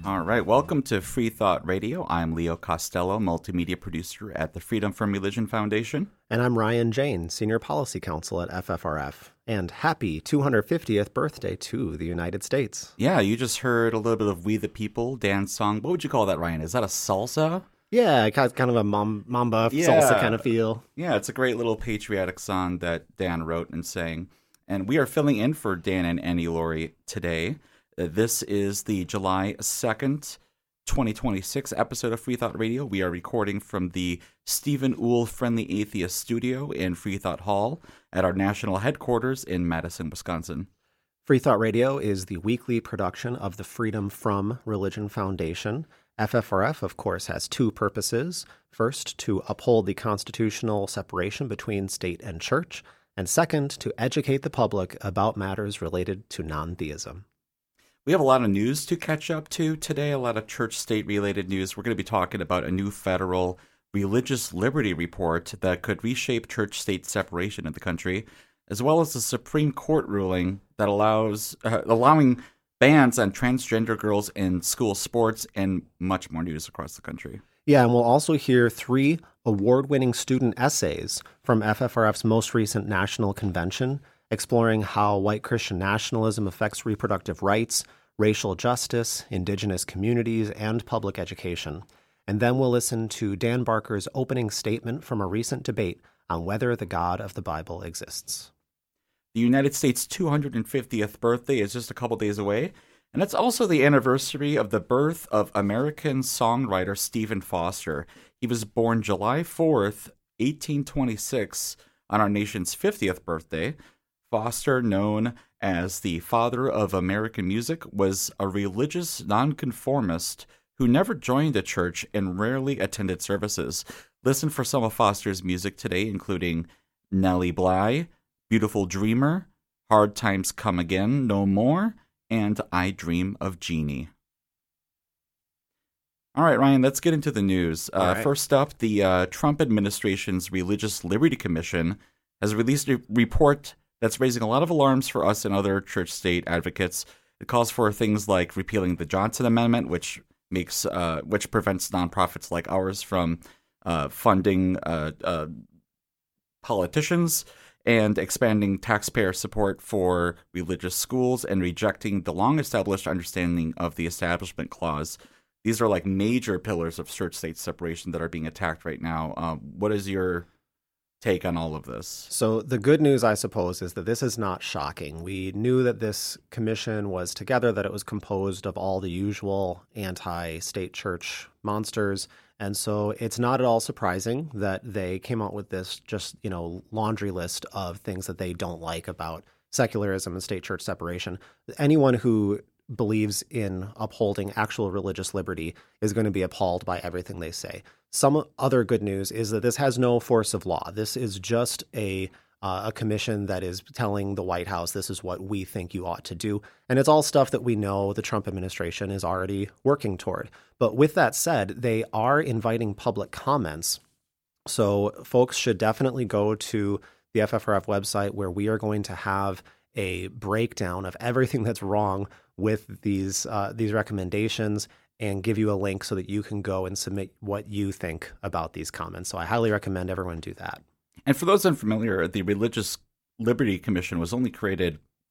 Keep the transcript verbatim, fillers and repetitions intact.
All right, welcome to Free Thought Radio. I'm Leo Costello, multimedia producer at the Freedom from Religion Foundation. And I'm Ryan Jane, Senior Policy Counsel at F F R F. And happy two hundred fiftieth birthday to the United States. Yeah, you just heard a little bit of We the People, Dan's song. What would you call that, Ryan? Is that a salsa? Yeah, kind of a mam- mamba Yeah. salsa kind of feel. Yeah, it's a great little patriotic song that Dan wrote and sang. And we are filling in for Dan and Annie Laurie today. Uh, This is the July second, twenty twenty-six episode of Free Thought Radio. We are recording from the Stephen Uhl Friendly Atheist Studio in Free Thought Hall at our national headquarters in Madison, Wisconsin. Free Thought Radio is the weekly production of the Freedom from Religion Foundation. F F R F, of course, has two purposes. First, to uphold the constitutional separation between state and church. And second, to educate the public about matters related to non-theism. We have a lot of news to catch up to today, a lot of church-state related news. We're going to be talking about a new federal religious liberty report that could reshape church-state separation in the country, as well as a Supreme Court ruling that allows uh, allowing bans on transgender girls in school sports, and much more news across the country. Yeah, and we'll also hear three award-winning student essays from F F R F's most recent national convention, exploring how white Christian nationalism affects reproductive rights, racial justice, indigenous communities, and public education. And then we'll listen to Dan Barker's opening statement from a recent debate on whether the God of the Bible exists. The United States' two hundred fiftieth birthday is just a couple days away, and it's also the anniversary of the birth of American songwriter Stephen Foster. He was born July fourth, eighteen twenty-six, on our nation's fiftieth birthday. Foster, known as the father of American music, was a religious nonconformist who never joined a church and rarely attended services. Listen for some of Foster's music today, including Nellie Bly, Beautiful Dreamer, Hard Times Come Again, No More, and I Dream of Jeannie. All right, Ryan, let's get into the news. Uh, right. First up, the uh, Trump administration's Religious Liberty Commission has released a report that's raising a lot of alarms for us and other church-state advocates. It calls for things like repealing the Johnson Amendment, which makes uh, which prevents nonprofits like ours from uh, funding uh, uh, politicians, and expanding taxpayer support for religious schools, and rejecting the long-established understanding of the Establishment Clause. These are like major pillars of church-state separation that are being attacked right now. Um, what is your take on all of this? So the good news, I suppose, is that this is not shocking. We knew that this commission was together, that it was composed of all the usual anti-state church monsters. And so it's not at all surprising that they came out with this just, you know, laundry list of things that they don't like about secularism and state church separation. Anyone who believes in upholding actual religious liberty is going to be appalled by everything they say. Some other good news is that this has no force of law. This is just a uh, a commission that is telling the White House, this is what we think you ought to do. And it's all stuff that we know the Trump administration is already working toward. But with that said, they are inviting public comments. So folks should definitely go to the F F R F website, where we are going to have a breakdown of everything that's wrong with these uh, these recommendations, and give you a link so that you can go and submit what you think about these comments. So I highly recommend everyone do that. And for those unfamiliar, the Religious Liberty Commission was only created